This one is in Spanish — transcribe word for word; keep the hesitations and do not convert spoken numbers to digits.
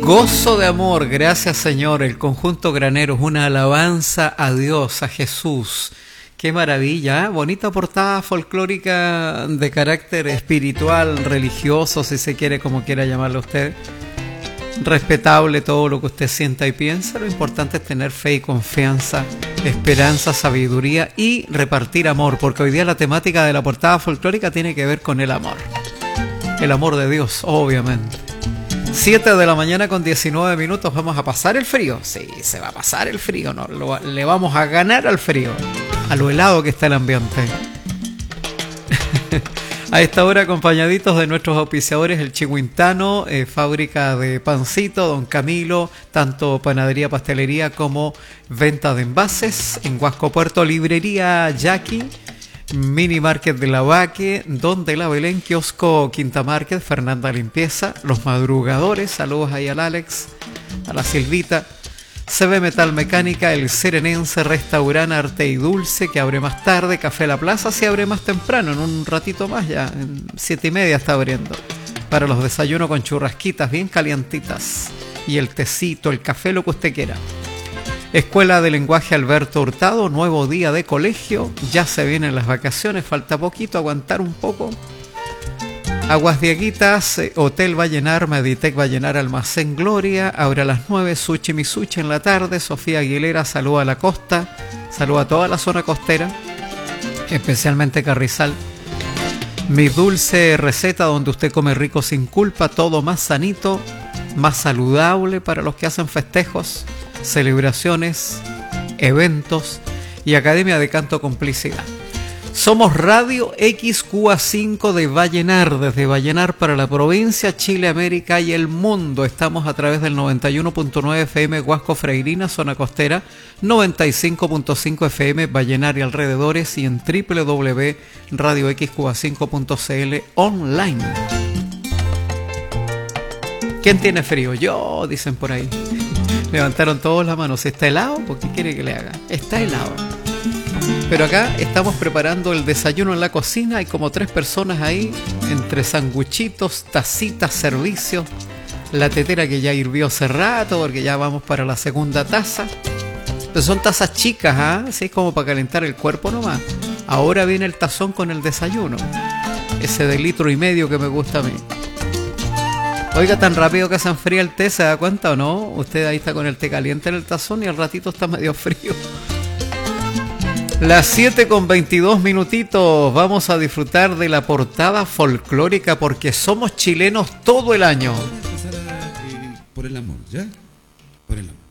Gozo de amor, gracias Señor, el conjunto Graneros, una alabanza a Dios, a Jesús. Qué maravilla, ¿eh? Bonita portada folclórica de carácter espiritual, religioso, si se quiere, como quiera llamarlo usted. Respetable todo lo que usted sienta y piensa. Lo importante es tener fe y confianza, esperanza, sabiduría y repartir amor, porque hoy día la temática de la portada folclórica tiene que ver con el amor. El amor de Dios, obviamente. siete de la mañana con diecinueve minutos. ¿Vamos a pasar el frío? Sí, se va a pasar el frío, ¿no? Lo, le vamos a ganar al frío, a lo helado que está el ambiente. A esta hora acompañaditos de nuestros auspiciadores, el Chihuintano, eh, fábrica de pancito, Don Camilo, tanto panadería, pastelería como venta de envases. En Huasco Puerto, librería Jackie, Mini Market de la Vaque, Don de la Belén, kiosco Quinta Market, Fernanda Limpieza, Los Madrugadores, saludos ahí al Alex, a la Silvita, C B Metal Mecánica, El Serenense, Restaurante Arte y Dulce, que abre más tarde, Café La Plaza se abre más temprano, en un ratito más ya, en siete y media está abriendo, para los desayunos con churrasquitas bien calientitas, y el tecito, el café, lo que usted quiera. Escuela de Lenguaje Alberto Hurtado, nuevo día de colegio, ya se vienen las vacaciones, falta poquito, aguantar un poco. Aguas Dieguitas, Hotel Vallenar, Meditec Vallenar, Almacén Gloria, abre a las nueve, Sushi Misuchi en la tarde, Sofía Aguilera, saluda a la costa, saluda a toda la zona costera, especialmente Carrizal. Mi dulce receta, donde usted come rico sin culpa, todo más sanito, más saludable para los que hacen festejos, celebraciones, eventos y Academia de Canto Complicidad. Somos Radio X Q A cinco de Vallenar, desde Vallenar para la provincia, Chile, América y el mundo. Estamos a través del noventa y uno punto nueve F M Huasco Freirina, zona costera, noventa y cinco punto cinco F M Vallenar y alrededores, y en doble u doble u doble u punto radio x q a cinco punto c l online. ¿Quién tiene frío? Yo, dicen por ahí. Levantaron todos la mano. ¿Si está helado? ¿Por qué quiere que le haga? Está helado. Pero acá estamos preparando el desayuno en la cocina. Hay como tres personas ahí, entre sanguchitos, tacitas, servicios. La tetera que ya hirvió hace rato, porque ya vamos para la segunda taza. Pero son tazas chicas, ¿ah? ¿eh? Así como para calentar el cuerpo nomás. Ahora viene el tazón con el desayuno. Ese de litro y medio que me gusta a mí. Oiga, tan rápido que se enfría el té, ¿se da cuenta o no? Usted ahí está con el té caliente en el tazón y al ratito está medio frío. Las siete con veintidós minutitos, vamos a disfrutar de la portada folclórica porque somos chilenos todo el año. Por el amor, ¿ya? Por el amor.